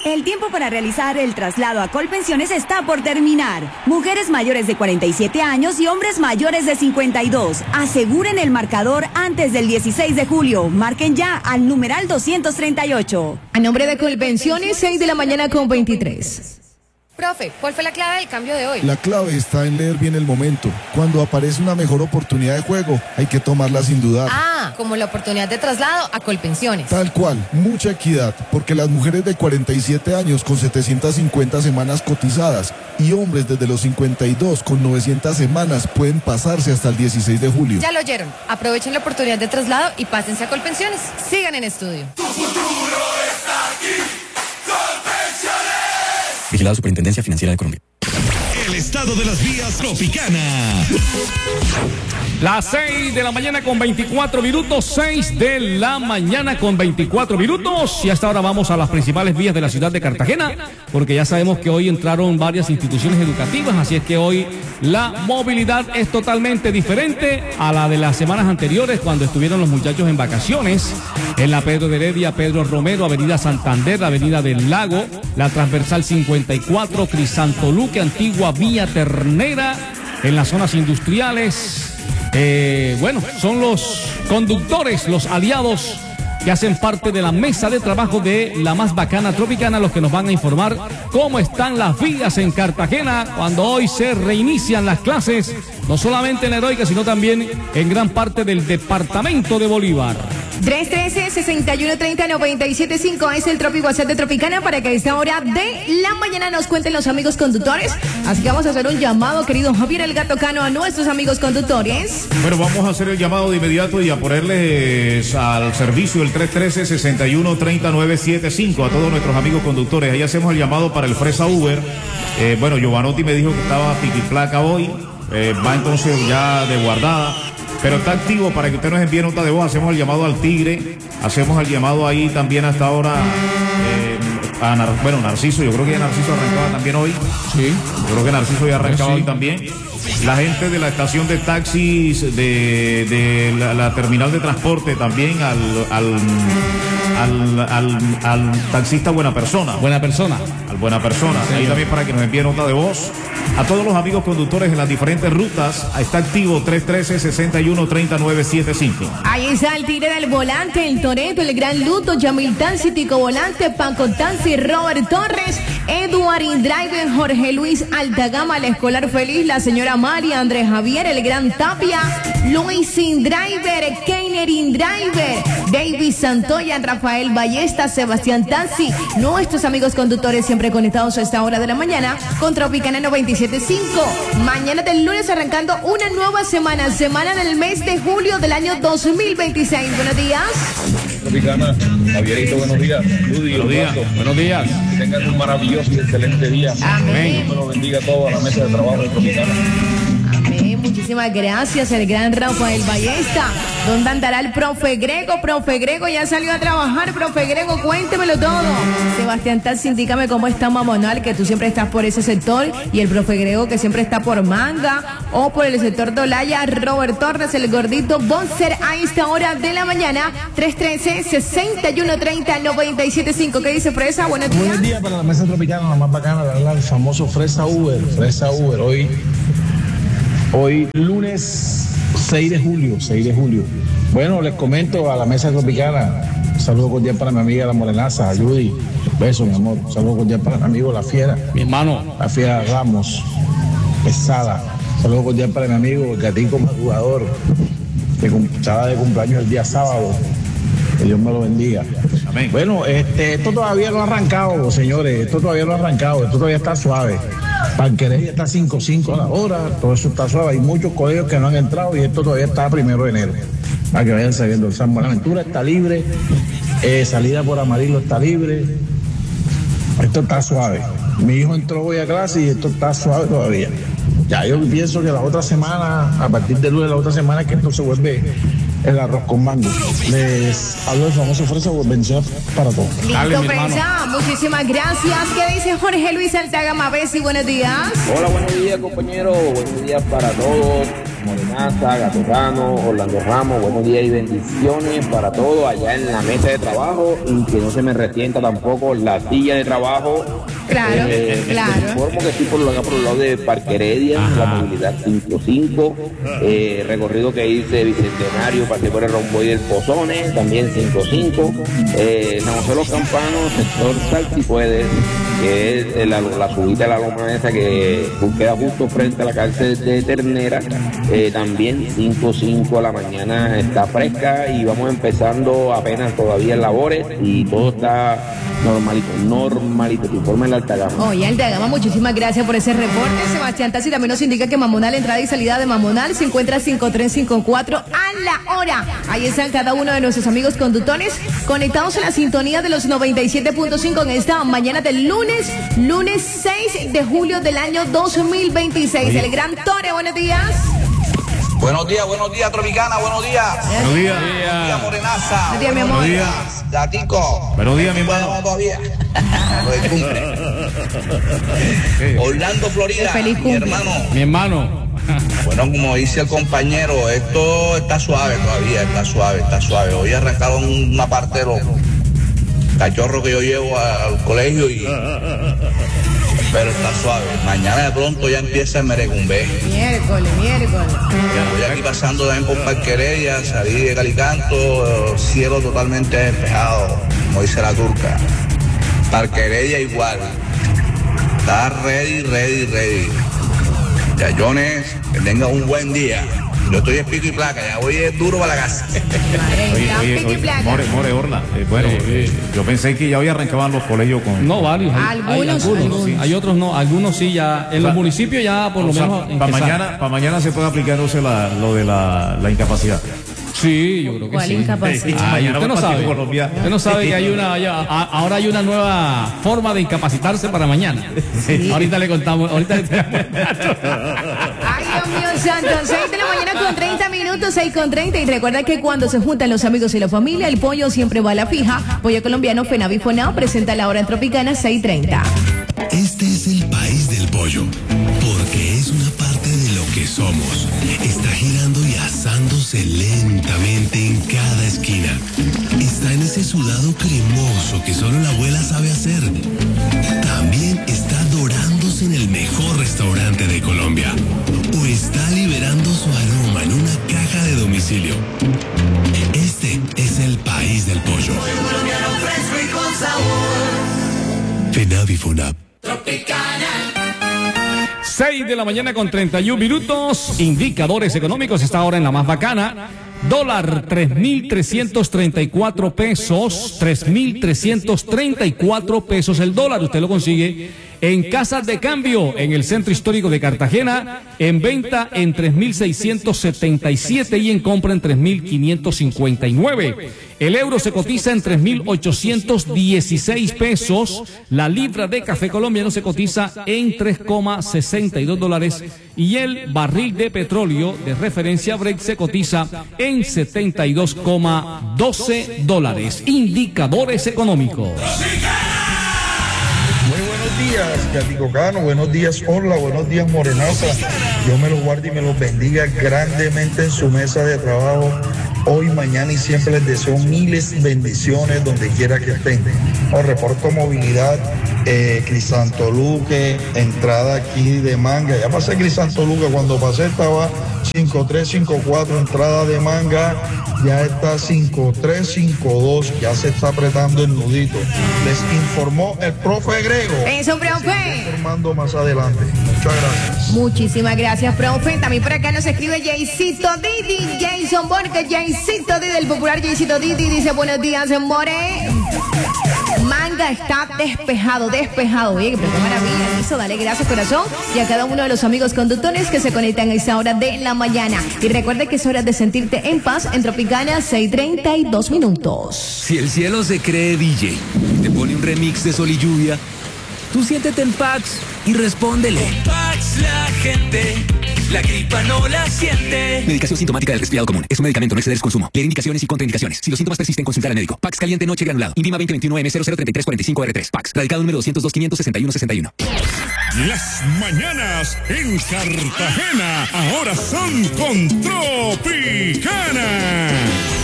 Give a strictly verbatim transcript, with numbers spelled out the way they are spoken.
El tiempo para realizar el traslado a Colpensiones está por terminar. Mujeres mayores de cuarenta y siete años y hombres mayores de cincuenta y dos. Aseguren el marcador antes del dieciséis de julio. Marquen ya al numeral doscientos treinta y ocho. A nombre de Colpensiones, seis de la mañana con veintitrés. Profe, ¿cuál fue la clave del cambio de hoy? La clave está en leer bien el momento. Cuando aparece una mejor oportunidad de juego, hay que tomarla sin dudar. Ah, como la oportunidad de traslado a Colpensiones. Tal cual, mucha equidad, porque las mujeres de cuarenta y siete años con setecientas cincuenta semanas cotizadas y hombres desde los cincuenta y dos con novecientas semanas pueden pasarse hasta el dieciséis de julio. Ya lo oyeron. Aprovechen la oportunidad de traslado y pásense a Colpensiones. Sigan en estudio. Tu futuro está aquí. Colpensiones. Vigilada Superintendencia Financiera de Colombia. El estado de las vías Tropicana. Las seis de la mañana con veinticuatro minutos, seis de la mañana con veinticuatro minutos. Y hasta ahora vamos a las principales vías de la ciudad de Cartagena, porque ya sabemos que hoy entraron varias instituciones educativas, así es que hoy la movilidad es totalmente diferente a la de las semanas anteriores, cuando estuvieron los muchachos en vacaciones. En la Pedro de Heredia, Pedro Romero, Avenida Santander, Avenida del Lago, la Transversal cincuenta y cuatro, Crisantoluque, Antigua Vía Ternera, en las zonas industriales. Eh, bueno, son los conductores, los aliados que hacen parte de la mesa de trabajo de la más bacana Tropicana, los que nos van a informar cómo están las vías en Cartagena cuando hoy se reinician las clases, no solamente en la Heroica, sino también en gran parte del departamento de Bolívar. tres uno tres, seis uno tres cero, nueve siete cinco es el Tropi WhatsApp de Tropicana para que a esta hora de la mañana nos cuenten los amigos conductores. Así que vamos a hacer un llamado, querido Javier El Gato Cano, a nuestros amigos conductores. Bueno, vamos a hacer el llamado de inmediato y a ponerles al servicio el tres uno tres, seis uno tres cero, nueve siete cinco a todos nuestros amigos conductores. Ahí hacemos el llamado para el Fresa Uber. Eh, bueno, Giovanotti me dijo que estaba piquiplaca hoy. Eh, va entonces ya de guardada. Pero está activo para que usted nos envíe nota de voz. Hacemos el llamado al Tigre, hacemos el llamado ahí también hasta ahora eh, a Nar bueno, Narciso, yo creo que ya Narciso arrancaba también hoy. Sí. Yo creo que Narciso ya arrancaba sí. hoy también. La gente de la estación de taxis, de, de la, la terminal de transporte también, al, al, al, al, al taxista Buena Persona. Buena Persona. Al Buena Persona. Sí, ahí sí. también para que nos envíe nota de voz. A todos los amigos conductores en las diferentes rutas, está activo tres uno tres, seis uno tres cero, nueve siete cinco. Ahí está el Tigre del Volante, el Toreto, el Gran Luto, Yamil Tansi, Tico Volante, Paco Tansi, Robert Torres, Eduard Indriver, Jorge Luis Altagama, el Escolar Feliz, la señora María, Andrés Javier, el Gran Tapia, Luis Indriver, Keiner Indriver, David Santoya, Rafael Ballesta, Sebastián Tansi, nuestros amigos conductores siempre conectados a esta hora de la mañana con Tropicana noventa y siete punto cinco. Mañana del lunes arrancando una nueva semana, semana del mes de julio del año dos mil veintiséis. Buenos días. Tropicana, Javierito, buenos días. Ludy, buenos días. Buenos días. Que tengan un maravilloso y excelente día. Amén. Dios me lo bendiga a todos a la mesa de trabajo de Tropicana. Amén. Muchísimas gracias, el gran Rafael Ballesta. ¿Dónde andará el profe Grego? Profe Grego ya salió a trabajar. Profe Grego, cuéntemelo todo. Sebastián Tansi, indícame cómo está Mamonal, que tú siempre estás por ese sector. Y el profe Grego, que siempre está por Manga o por el sector de Olaya. Robert Torres, el gordito Bonser, a esta hora de la mañana. tres uno tres, seis uno tres cero, nueve siete cinco. ¿Qué dice Fresa? Buenos días. Buenos días para la mesa tropicana, la más bacana, la el famoso Fresa Uber. Fresa Uber, hoy, hoy lunes seis de julio, seis de julio. Bueno, les comento a la mesa tropicana. Un saludo cordial para mi amiga La Morenaza, Judy. Besos, mi amor. Un saludo cordial para mi amigo La Fiera. Mi hermano. La Fiera Ramos. Pesada. Un saludo cordial para mi amigo el Gatico Madrugador, que estaba de cumpleaños el día sábado. Que Dios me lo bendiga. Amén. Bueno, este, esto todavía no ha arrancado, señores. Esto todavía no ha arrancado. Esto todavía está suave. Parquería está cinco cinco a la hora. Todo eso está suave. Hay muchos colegios que no han entrado y esto todavía está a primero de enero. Para que vayan saliendo. El San Buenaventura está libre. Eh, salida por Amarillo está libre. Esto está suave. Mi hijo entró hoy a clase y esto está suave todavía. Ya yo pienso que la otra semana, a partir de lunes, la otra semana, es que esto se vuelve el arroz con mango. Les hablo del famoso Fresa, bendiciones para todos. Listo, Fresa, muchísimas gracias. ¿Qué dice Jorge Luis Altagama? Bessi, buenos días. Hola, buenos días, compañeros. Buenos días para todos. Morenaza, Gatorrano, Orlando Ramos, buenos días y bendiciones para todos allá en la mesa de trabajo y que no se me resienta tampoco la silla de trabajo. Claro, eh, claro. Me informo que estoy por, acá por el lado de Parque Heredia, Ajá. la movilidad cinco cinco, eh, recorrido que hice Bicentenario, pasé por el Romboy del Pozones, también cinco cinco, eh, San José Los Campanos, sector Sal si puedes, que es la, la subida de la loma esa que queda justo frente a la cárcel de Ternera, eh, también cinco cinco a la mañana está fresca y vamos empezando apenas todavía en labores y todo está normalito, normalito, te informa en la alta gama. Oye, alta gama, muchísimas gracias por ese reporte. Sebastián Tassi también nos indica que Mamonal, entrada y salida de Mamonal, se encuentra cinco tres cinco cuatro a la hora. Ahí están cada uno de nuestros amigos conductores conectados en la sintonía de los noventa y siete punto cinco en esta mañana del lunes, lunes seis de julio del año dos mil veintiséis. El gran Tore, buenos días. Buenos días, buenos días, Tropicana, buenos días. Buenos días. Buenos días, Morenaza. Buenos días, mi amor. Buenos días. Gatico. Buenos días, mi hermano. Bueno, todavía. Lo del cumple. Orlando, Florida. Feliz Mi cumple. hermano. Mi hermano. Bueno, como dice el compañero, esto está suave todavía, está suave, está suave. Hoy arrancaron una parte de los cachorros que yo llevo al colegio y... Pero está suave. Mañana de pronto ya empieza el merecumbé. Miércoles, miércoles. Voy aquí pasando también por Parque Heredia, salí de Calicanto, cielo totalmente despejado, como dice la turca. Parque Heredia igual. Está ready, ready, ready. Yayones, que tengan un buen día. Yo estoy en pico y placa, ya voy duro para la casa. Oye, oye, oye, More, More, Orla. Eh, bueno, eh, yo pensé que ya hoy arrancaban los colegios con... No, varios. Hay, hay Algunos, algunos, algunos. hay otros no, algunos sí ya. En O sea, los municipios ya por lo O sea, menos. para empezaron. mañana, para mañana se puede aplicar no sé, la, lo de la, la incapacidad. Sí, yo creo que ¿Cuál sí. incapacidad? Ay, Mañana usted no va el sabe. Partido Colombia. Usted no sabe que hay una, ya- a- ahora hay una nueva forma de incapacitarse para mañana. Ahorita le contamos, ahorita le Ay, Dios mío santo, seis de la mañana con treinta minutos, seis con treinta. Y recuerda que cuando se juntan los amigos y la familia, el pollo siempre va a la fija. Pollo colombiano Fenavi Fonao presenta la hora en Tropicana seis treinta. Este es el país del pollo, porque es una parte de lo que somos. Está girando y asándose lentamente en cada esquina. Está en ese sudado cremoso que solo la abuela sabe hacer. También está dorándose en el mejor restaurante de Colombia. O está liberando su aroma en una caja de domicilio. Este es el país del pollo. Fenavi Fonab. seis de la mañana con treinta y un minutos. Indicadores económicos. Está ahora en la más bacana. Dólar tres mil trescientos treinta y cuatro pesos. tres mil trescientos treinta y cuatro pesos el dólar. Usted lo consigue en casas de cambio en el centro histórico de Cartagena. En venta en tres mil seiscientos setenta y siete y en compra en tres mil quinientos cincuenta y nueve. El euro se cotiza en tres mil ochocientos dieciséis pesos. La libra de café colombiano se cotiza en tres coma sesenta y dos dólares. Y el barril de petróleo de referencia Brent se cotiza en setenta y dos coma doce dólares. Indicadores económicos. Muy buenos días, Gatico Cano, buenos días, Orla, buenos días, Morenaza. Dios me los guarde y me los bendiga grandemente en su mesa de trabajo. Hoy, mañana y siempre les deseo miles de bendiciones donde quiera que estén. Os reporto movilidad, eh, Crisantoluque, entrada aquí de Manga. Ya pasé Crisantoluque, cuando pasé estaba cinco tres cinco cuatro, entrada de Manga. Ya está cinco tres cinco dos, ya se está apretando el nudito. Les informó el profe Grego. Eso, profe. Informando más adelante. Muchas gracias. Muchísimas gracias, profe. También por acá nos escribe Jaycito Didi, Jason Borges, Jaycito Didi, el popular Jaycito Didi, dice buenos días, More. Manga está despejado, despejado. Oye, pero qué maravilla eso. Dale gracias, corazón. Y a cada uno de los amigos conductores que se conectan a esta hora de la mañana. Y recuerda que es hora de sentirte en paz en Tropicana, seis treinta y dos minutos. Si el cielo se cree D J y te pone un remix de Sol y Lluvia, tú siéntete en Pax y respóndele. Pax la gente, la gripa no la siente. Medicación sintomática del resfriado común. Es un medicamento, no exceder su consumo. Leer indicaciones y contraindicaciones. Si los síntomas persisten, consultar al médico. Pax caliente noche granulado. Invima veinte veintiuno M cero cero treinta y tres cuarenta y cinco R tres. Pax. Radicado número doscientos dos, quinientos sesenta y uno sesenta y uno. Las mañanas en Cartagena ahora son con Tropicana.